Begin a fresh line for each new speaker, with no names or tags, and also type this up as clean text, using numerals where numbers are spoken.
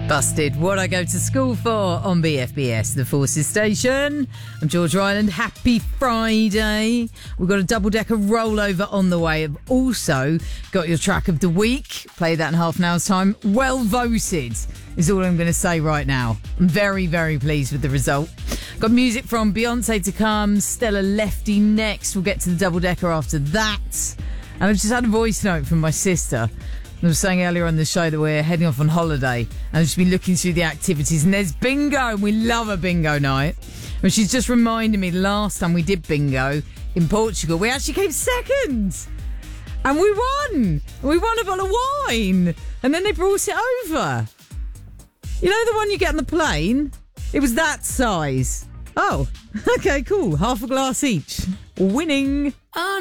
Busted, what I go to school for on BFBS, the Forces Station. I'm George Ryland. Happy Friday. We've got a double-decker rollover on the way. I've also got your track of the week. Play that in half an hour's time. Well voted is all I'm going to say right now. I'm very, very pleased with the result. Got music from Beyonce to come. Stella Lefty next. We'll get to the double-decker after that. And I've just had a voice note from my sister. I was saying earlier on the show that we're heading off on holiday, and I've just been looking through the activities, and there's bingo, and we love a bingo night. And she's just reminded me last time we did bingo in Portugal, we actually came second, and we won. We won a bottle of wine, and then they brought it over. You know the one you get on the plane? It was that size. Oh, okay, cool. Half a glass each. Winning.